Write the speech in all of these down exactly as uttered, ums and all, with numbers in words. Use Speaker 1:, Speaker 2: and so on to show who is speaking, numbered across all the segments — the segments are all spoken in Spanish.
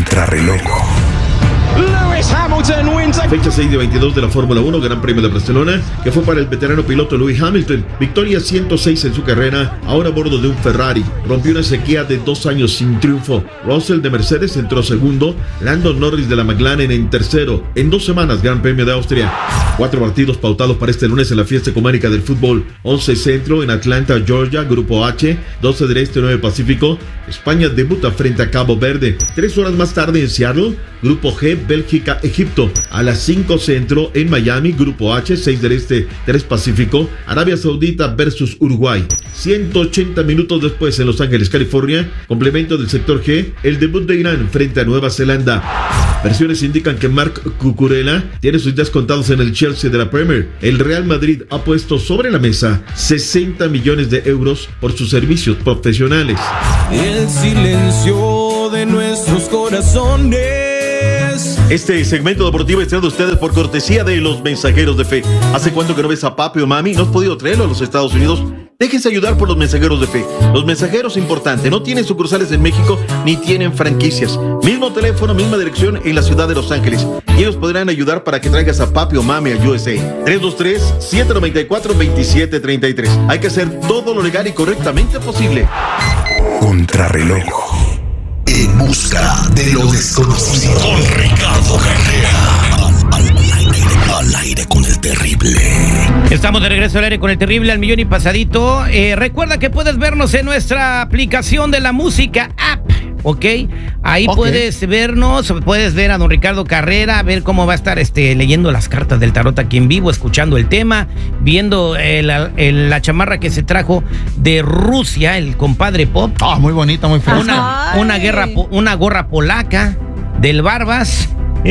Speaker 1: Contrarreloj.
Speaker 2: Lewis Hamilton wins.
Speaker 3: Fecha seis de veintidós de la Fórmula uno, Gran Premio de Barcelona, que fue para el veterano piloto Lewis Hamilton. Victoria ciento seis en su carrera, ahora a bordo de un Ferrari. Rompió una sequía de dos años sin triunfo. Russell de Mercedes entró segundo, Lando Norris de la McLaren en tercero. En dos semanas, Gran Premio de Austria. Cuatro partidos pautados para este lunes en la fiesta ecuménica del fútbol. once Centro en Atlanta, Georgia, Grupo H, doce del Este, nueve Pacífico. España debuta frente a Cabo Verde. Tres horas más tarde en Seattle, Grupo G, Bélgica, Egipto. A las cinco Centro en Miami, Grupo H, seis del Este, tres Pacífico. Arabia Saudita versus Uruguay. ciento ochenta minutos después en Los Ángeles, California, complemento del sector G, el debut de Irán frente a Nueva Zelanda. Versiones indican que Marc Cucurella tiene sus días contados en el Chelsea de la Premier. El Real Madrid ha puesto sobre la mesa sesenta millones de euros por sus servicios profesionales.
Speaker 4: El silencio de nuestros corazones.
Speaker 3: Este segmento deportivo es traído a ustedes por cortesía de los Mensajeros de Fe. ¿Hace cuánto que no ves a papi o mami? ¿No has podido traerlo a los Estados Unidos? Déjense ayudar por los Mensajeros de Fe. Los Mensajeros, importante, no tienen sucursales en México ni tienen franquicias. Mismo teléfono, misma dirección en la ciudad de Los Ángeles. Y ellos podrán ayudar para que traigas a papi o mami a U S A. tres dos tres, siete nueve cuatro, dos siete tres tres. Hay que hacer todo lo legal y correctamente posible.
Speaker 1: Contrarreloj. En busca de lo desconocido. Con Ricardo Carrera. Al, al, al, aire, al aire con el terrible.
Speaker 5: Estamos de regreso al aire con el terrible al millón y pasadito. Eh, recuerda que puedes vernos en nuestra aplicación de la música app. ¿Ok? Ahí okay. Puedes vernos, puedes ver a don Ricardo Carrera, ver cómo va a estar este, leyendo las cartas del tarot aquí en vivo, escuchando el tema, viendo el, el, la chamarra que se trajo de Rusia, el compadre Pop.
Speaker 6: Ah, oh, muy bonita, muy fresca.
Speaker 5: Una, una, guerra, una gorra polaca del Barbas.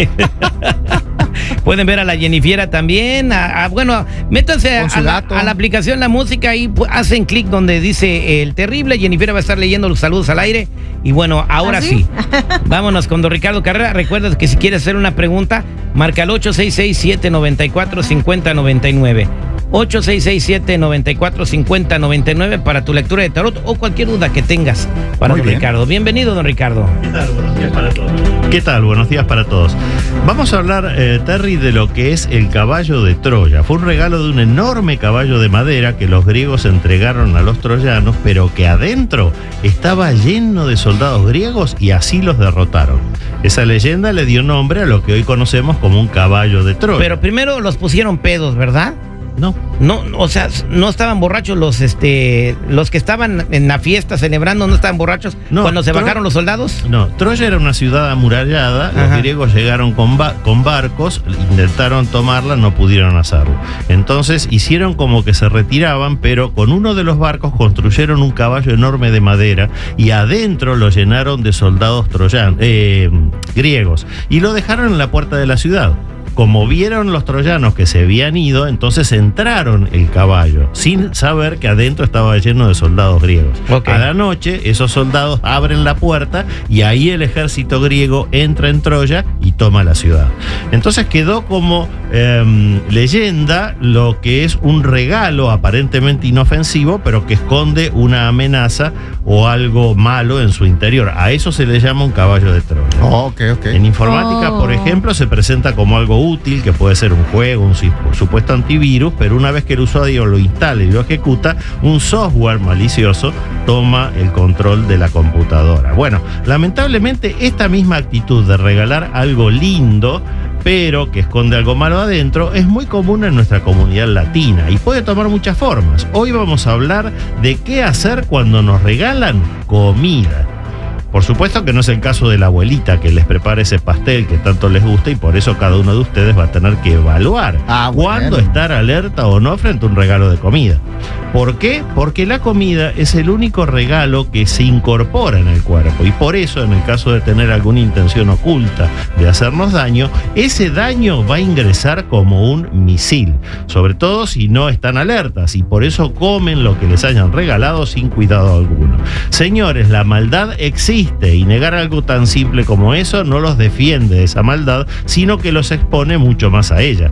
Speaker 5: Pueden ver a la Jennifiera también. A, a, bueno, métanse a, a, la, a la aplicación La Música y hacen clic donde dice el terrible. Jennifiera va a estar leyendo los saludos al aire. Y bueno, ahora ¿Ah, sí? sí. Vámonos con don Ricardo Carrera. Recuerda que si quieres hacer una pregunta, marca el ocho seis seis, siete nueve cuatro, cinco cero nueve nueve. ocho seis seis, siete nueve cuatro, cinco cero nueve nueve para tu lectura de tarot o cualquier duda que tengas para Muy don bien. Ricardo. Bienvenido, don Ricardo.
Speaker 7: ¿Qué tal? Buenos días para todos. ¿Qué tal? Buenos días para todos. Vamos a hablar, eh, Terry, de lo que es el caballo de Troya. Fue un regalo de un enorme caballo de madera que los griegos entregaron a los troyanos, pero que adentro estaba lleno de soldados griegos y así los derrotaron. Esa leyenda le dio nombre a lo que hoy conocemos como un caballo de Troya.
Speaker 5: Pero primero los pusieron pedos, ¿verdad?
Speaker 7: No.
Speaker 5: No, o sea, no estaban borrachos los este los que estaban en la fiesta celebrando, no estaban borrachos no, cuando se Tro- bajaron los soldados.
Speaker 7: No, Troya era una ciudad amurallada. Ajá. Los griegos llegaron con, ba- con barcos, intentaron tomarla, no pudieron hacerlo. Entonces hicieron como que se retiraban, pero con uno de los barcos construyeron un caballo enorme de madera y adentro lo llenaron de soldados troyanos, eh, griegos, y lo dejaron en la puerta de la ciudad. Como vieron los troyanos que se habían ido, entonces entraron el caballo, sin saber que adentro estaba lleno de soldados griegos. Okay. A la noche, esos soldados abren la puerta y ahí el ejército griego entra en Troya y toma la ciudad. Entonces quedó como eh, leyenda lo que es un regalo aparentemente inofensivo, pero que esconde una amenaza o algo malo en su interior. A eso se le llama un caballo de Troya.
Speaker 6: Oh, okay, okay.
Speaker 7: En informática, oh. por ejemplo, se presenta como algo útil, que puede ser un juego, un supuesto antivirus, pero una vez que el usuario lo instala y lo ejecuta, un software malicioso toma el control de la computadora. Bueno, lamentablemente esta misma actitud de regalar algo lindo pero que esconde algo malo adentro es muy común en nuestra comunidad latina y puede tomar muchas formas. Hoy vamos a hablar de qué hacer cuando nos regalan comida. Por supuesto que no es el caso de la abuelita que les prepara ese pastel que tanto les gusta y por eso cada uno de ustedes va a tener que evaluar ah, cuándo bueno. estar alerta o no frente a un regalo de comida. ¿Por qué? Porque la comida es el único regalo que se incorpora en el cuerpo y por eso en el caso de tener alguna intención oculta de hacernos daño, ese daño va a ingresar como un misil, sobre todo si no están alertas y por eso comen lo que les hayan regalado sin cuidado alguno. Señores, la maldad existe y negar algo tan simple como eso no los defiende de esa maldad, sino que los expone mucho más a ella.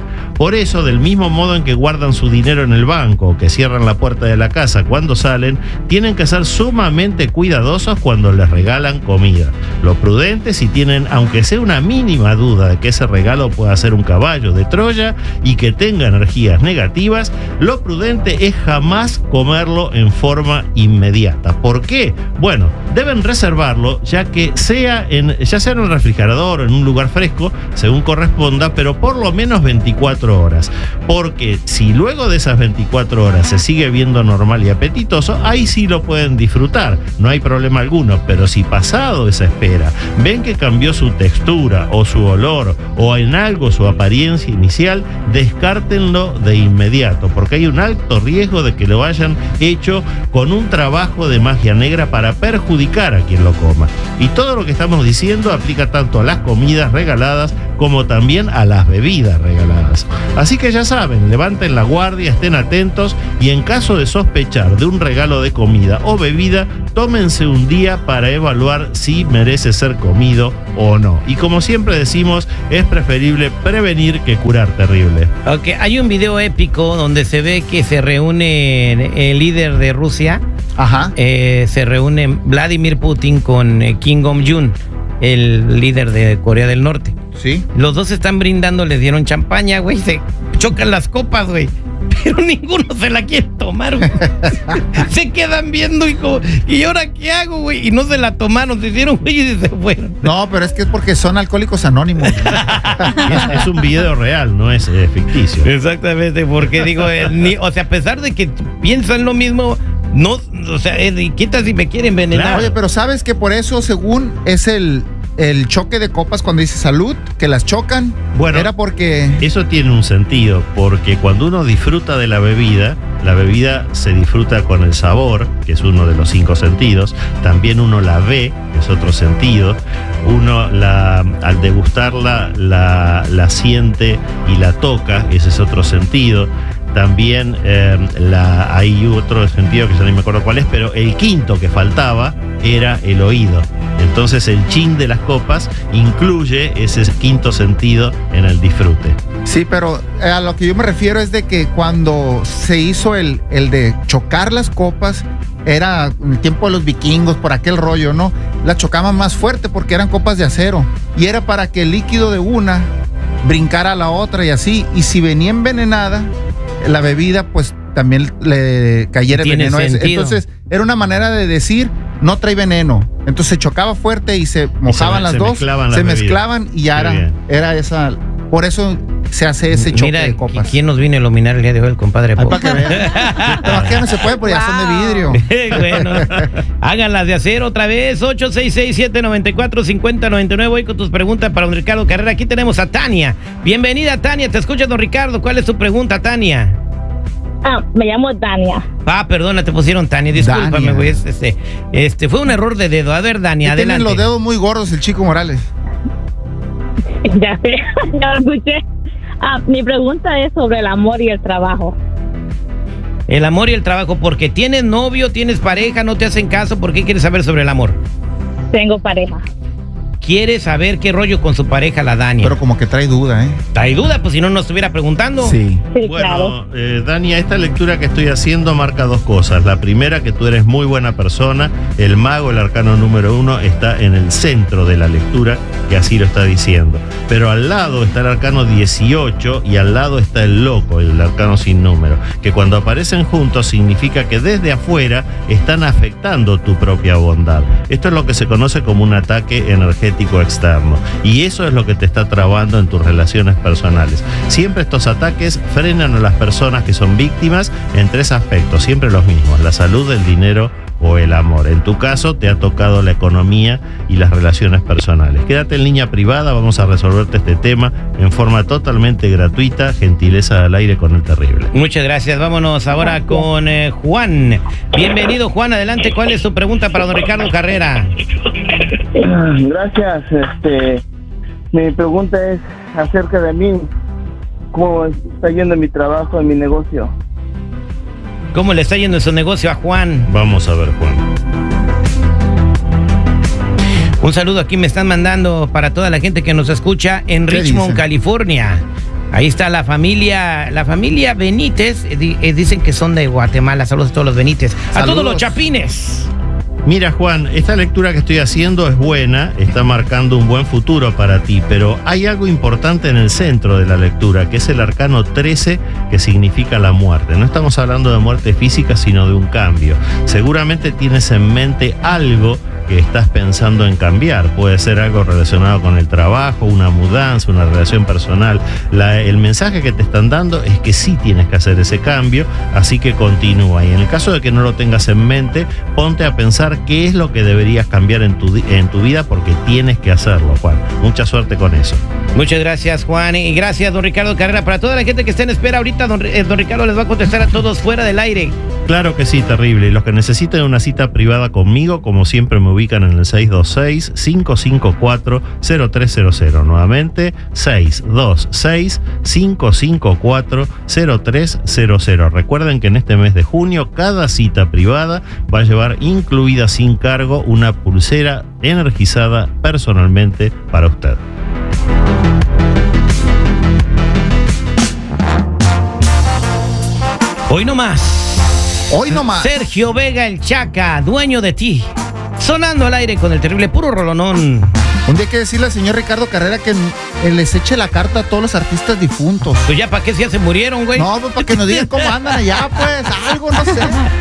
Speaker 7: Por eso, del mismo modo en que guardan su dinero en el banco o que cierran la puerta de la casa cuando salen, tienen que ser sumamente cuidadosos cuando les regalan comida. Lo prudente, si tienen aunque sea una mínima duda de que ese regalo pueda ser un caballo de Troya y que tenga energías negativas, lo prudente es jamás comerlo en forma inmediata. ¿Por qué? Bueno, deben reservarlo ya que sea en, ya sea en el refrigerador o en un lugar fresco, según corresponda, pero por lo menos veinticuatro horas. Porque si luego de esas veinticuatro horas se sigue viendo normal y apetitoso, ahí sí lo pueden disfrutar, no hay problema alguno. Pero si pasado esa espera ven que cambió su textura o su olor o en algo su apariencia inicial, descártenlo de inmediato, porque hay un alto riesgo de que lo hayan hecho con un trabajo de magia negra para perjudicar a quien lo coma. Y todo lo que estamos diciendo aplica tanto a las comidas regaladas como también a las bebidas regaladas. Así que ya saben, levanten la guardia, estén atentos y en caso de sospechar de un regalo de comida o bebida, tómense un día para evaluar si merece ser comido o no. Y como siempre decimos, es preferible prevenir que curar terrible.
Speaker 5: Ok, hay un video épico donde se ve que se reúne el líder de Rusia.
Speaker 6: Ajá.
Speaker 5: Eh, se reúne Vladimir Putin con eh, Kim Jong-un, el líder de Corea del Norte.
Speaker 6: Sí.
Speaker 5: Los dos están brindando, les dieron champaña, güey, se chocan las copas, güey. Pero ninguno se la quiere tomar, güey. Se quedan viendo y como, ¿y ahora qué hago, güey? Y no se la tomaron, se hicieron, güey, y se fueron.
Speaker 6: No, pero es que es porque son alcohólicos anónimos.
Speaker 7: es, es un video real, no es eh, ficticio.
Speaker 5: Exactamente, porque digo, eh, ni, o sea, a pesar de que piensan lo mismo, no, o sea, eh, quita si me quieren envenenar.
Speaker 6: Claro. Oye, pero ¿sabes que por eso, según es el... el choque de copas cuando dice salud, que las chocan?
Speaker 7: Bueno,
Speaker 6: era porque...
Speaker 7: eso tiene un sentido, porque cuando uno disfruta de la bebida, la bebida se disfruta con el sabor, que es uno de los cinco sentidos. También uno la ve, que es otro sentido. Uno la, al degustarla la, la siente y la toca, ese es otro sentido. También eh, la, hay otro sentido que ya no me acuerdo cuál es, pero el quinto que faltaba era el oído. Entonces el chin de las copas incluye ese quinto sentido en el disfrute.
Speaker 6: Sí, pero a lo que yo me refiero es de que cuando se hizo el, el de chocar las copas, era en el tiempo de los vikingos, por aquel rollo, ¿no? Las chocaban más fuerte porque eran copas de acero. Y era para que el líquido de una brincara a la otra y así. Y si venía envenenada, la bebida pues también le cayera el veneno. Sentido. Entonces era una manera de decir, no trae veneno. Entonces se chocaba fuerte y se mojaban y se, las se dos,
Speaker 7: mezclaban
Speaker 6: se mezclaban y ya era, era esa. Por eso se hace ese choque.
Speaker 5: Mira,
Speaker 6: de copas.
Speaker 5: ¿Quién nos viene a iluminar el día de hoy, el compadre?
Speaker 6: Ay, para que vean. Pero aquí no se puede porque wow. ya son de vidrio.
Speaker 5: Bueno, háganlas de hacer otra vez. ocho seis seis, siete nueve cuatro, cinco cero nueve nueve. Voy con tus preguntas para don Ricardo Carrera. Aquí tenemos a Tania. Bienvenida, Tania. Te escucha don Ricardo. ¿Cuál es tu pregunta, Tania?
Speaker 8: Ah, me llamo Tania.
Speaker 5: Ah, perdona, te pusieron Tania, discúlpame, güey. Este, este, fue un error de dedo. A ver, Tania, adelante.
Speaker 6: Tienen los dedos muy gordos el Chico Morales.
Speaker 8: Ya sé, ya lo escuché. Ah, mi pregunta es sobre el amor y el trabajo.
Speaker 5: El amor y el trabajo, porque tienes novio, tienes pareja, no te hacen caso. ¿Por qué quieres saber sobre el amor?
Speaker 8: Tengo pareja.
Speaker 5: Quiere saber qué rollo con su pareja, la Dania.
Speaker 6: Pero como que trae duda, ¿eh?
Speaker 5: Trae duda, pues si no nos estuviera preguntando.
Speaker 6: Sí.
Speaker 8: Sí,
Speaker 7: bueno,
Speaker 8: claro.
Speaker 7: eh, Dania, esta lectura que estoy haciendo marca dos cosas. La primera, que tú eres muy buena persona. El mago, el arcano número uno, está en el centro de la lectura, que así lo está diciendo. Pero al lado está el arcano dieciocho y al lado está el loco, el arcano sin número, que cuando aparecen juntos significa que desde afuera están afectando tu propia bondad. Esto es lo que se conoce como un ataque energético externo, y eso es lo que te está trabando en tus relaciones personales. Siempre estos ataques frenan a las personas que son víctimas en tres aspectos, siempre los mismos: la salud, el dinero o el amor. En tu caso te ha tocado la economía y las relaciones personales. Quédate en línea privada, vamos a resolverte este tema en forma totalmente gratuita. Gentileza al aire con el terrible.
Speaker 5: Muchas gracias. Vámonos ahora con eh, Juan. Bienvenido, Juan, adelante. ¿Cuál es tu pregunta para don Ricardo Carrera?
Speaker 9: Gracias. Este, mi pregunta es acerca de mí. ¿Cómo está yendo mi trabajo, en mi negocio?
Speaker 5: ¿Cómo le está yendo en su negocio a Juan?
Speaker 7: Vamos a ver, Juan.
Speaker 5: Un saludo aquí me están mandando para toda la gente que nos escucha en Richmond,
Speaker 6: dicen?
Speaker 5: California. Ahí está la familia, la familia Benítez, eh, eh, dicen que son de Guatemala. Saludos a todos los Benítez. A
Speaker 6: Saludos.
Speaker 5: todos los chapines.
Speaker 7: Mira, Juan, esta lectura que estoy haciendo es buena, está marcando un buen futuro para ti, pero hay algo importante en el centro de la lectura, que es el arcano trece, que significa la muerte. No estamos hablando de muerte física, sino de un cambio. Seguramente tienes en mente algo que estás pensando en cambiar. Puede ser algo relacionado con el trabajo, una mudanza, una relación personal. La, el mensaje que te están dando es que sí tienes que hacer ese cambio, así que continúa. Y en el caso de que no lo tengas en mente, ponte a pensar qué es lo que deberías cambiar en tu, en tu vida, porque tienes que hacerlo, Juan. Mucha suerte con eso.
Speaker 5: Muchas gracias, Juan, y gracias, don Ricardo Carrera. Para toda la gente que está en espera ahorita, don, eh, don Ricardo les va a contestar a todos fuera del aire.
Speaker 7: Claro que sí, terrible. Los que necesiten una cita privada conmigo, como siempre, me ubican en el seis dos seis, cinco cinco cuatro, cero tres cero cero. Nuevamente, seis dos seis, cinco cinco cuatro, cero tres cero cero. Recuerden que en este mes de junio, cada cita privada va a llevar incluida sin cargo una pulsera energizada personalmente para usted.
Speaker 5: Hoy no más.
Speaker 6: Hoy no más.
Speaker 5: Sergio Vega, el Chaca, dueño de ti. Sonando al aire con el terrible puro rolonón.
Speaker 6: Un día hay que decirle al señor Ricardo Carrera que les eche la carta a todos los artistas difuntos.
Speaker 5: Pues ya, ¿para qué si ya se murieron, güey?
Speaker 6: No, pues para que nos digan cómo andan allá, pues, algo, no sé.